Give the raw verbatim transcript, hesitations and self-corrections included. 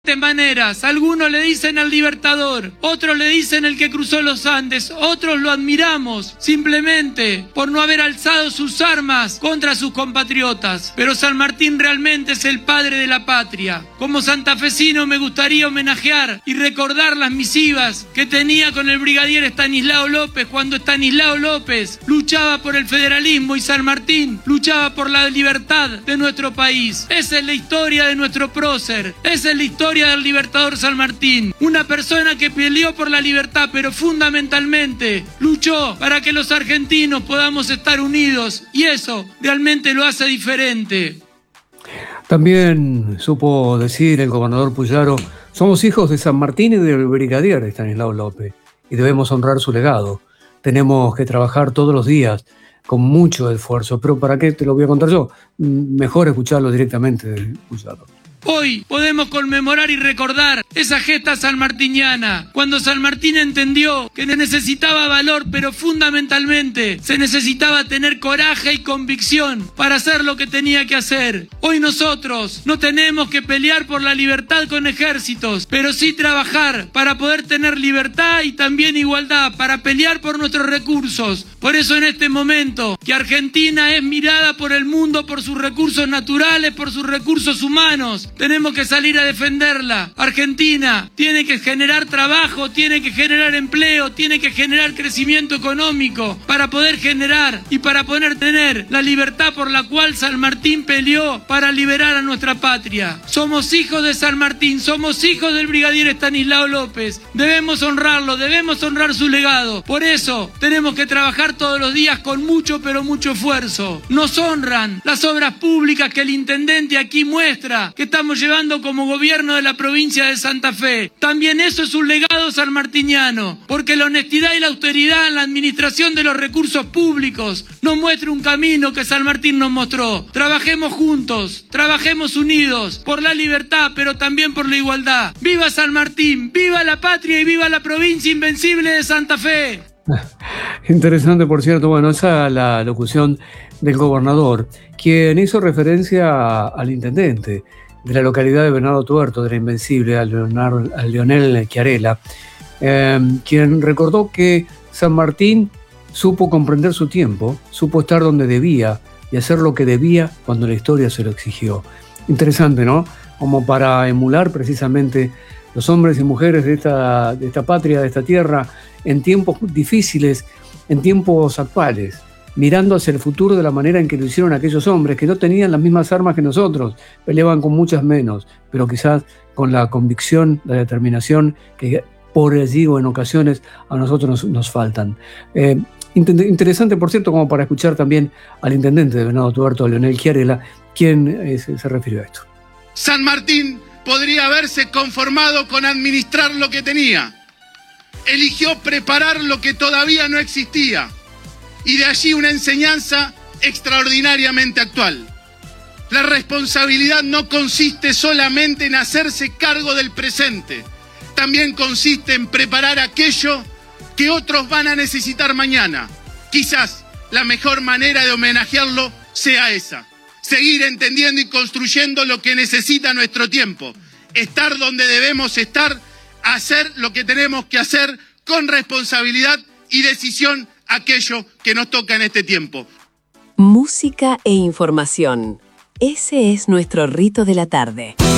De maneras, algunos le dicen al Libertador, otros le dicen el que cruzó los Andes, otros lo admiramos simplemente por no haber alzado sus armas contra sus compatriotas. Pero San Martín realmente es el padre de la patria. Como santafesino me gustaría homenajear y recordar las misivas que tenía con el brigadier Estanislao López cuando Estanislao López luchaba por el federalismo y San Martín luchaba por la libertad de nuestro país. Esa es la historia de nuestro prócer, esa es la historia del Libertador San Martín, una persona que peleó por la libertad, pero fundamentalmente luchó para que los argentinos podamos estar unidos, y eso realmente lo hace diferente. También supo decir el gobernador Puyaro: somos hijos de San Martín y del brigadier Estanislao López, y debemos honrar su legado. Tenemos que trabajar todos los días con mucho esfuerzo, pero ¿para qué te lo voy a contar yo? Mejor escucharlo directamente de Puyaro. Hoy podemos conmemorar y recordar esa gesta sanmartiniana, cuando San Martín entendió que necesitaba valor, pero fundamentalmente se necesitaba tener coraje y convicción para hacer lo que tenía que hacer. Hoy nosotros no tenemos que pelear por la libertad con ejércitos, pero sí trabajar para poder tener libertad y también igualdad, para pelear por nuestros recursos. Por eso en este momento, que Argentina es mirada por el mundo por sus recursos naturales, por sus recursos humanos, tenemos que salir a defenderla. Argentina tiene que generar trabajo, tiene que generar empleo, tiene que generar crecimiento económico para poder generar y para poder tener la libertad por la cual San Martín peleó para liberar a nuestra patria. Somos hijos de San Martín, somos hijos del brigadier Estanislao López. Debemos honrarlo, debemos honrar su legado. Por eso tenemos que trabajar todos los días con mucho, pero mucho esfuerzo. Nos honran las obras públicas que el intendente aquí muestra, que estamos llevando como gobierno de la provincia de Santa Fe. También eso es un legado sanmartiniano, porque la honestidad y la austeridad en la administración de los recursos públicos nos muestra un camino que San Martín nos mostró. Trabajemos juntos, trabajemos unidos, por la libertad, pero también por la igualdad. ¡Viva San Martín! ¡Viva la patria y viva la provincia invencible de Santa Fe! Interesante, por cierto. Bueno, esa es la locución del gobernador, quien hizo referencia al intendente de la localidad de Venado Tuerto, de la Invencible, a, Leonardo, a Leonel Chiarella, eh, quien recordó que San Martín supo comprender su tiempo, supo estar donde debía y hacer lo que debía cuando la historia se lo exigió. Interesante, ¿no? Como para emular precisamente los hombres y mujeres de esta, de esta patria, de esta tierra, en tiempos difíciles, en tiempos actuales, mirando hacia el futuro de la manera en que lo hicieron aquellos hombres que no tenían las mismas armas que nosotros, peleaban con muchas menos, pero quizás con la convicción, la determinación que por allí o en ocasiones a nosotros nos, nos faltan. Eh, interesante, por cierto, como para escuchar también al intendente de Venado Tuerto, Leonel Chiarella, quien eh, se, se refirió a esto. San Martín podría haberse conformado con administrar lo que tenía. Eligió preparar lo que todavía no existía. Y de allí una enseñanza extraordinariamente actual. La responsabilidad no consiste solamente en hacerse cargo del presente, también consiste en preparar aquello que otros van a necesitar mañana. Quizás la mejor manera de homenajearlo sea esa: seguir entendiendo y construyendo lo que necesita nuestro tiempo, estar donde debemos estar, hacer lo que tenemos que hacer con responsabilidad y decisión, aquello que nos toca en este tiempo. Música e información. Ese es nuestro rito de la tarde.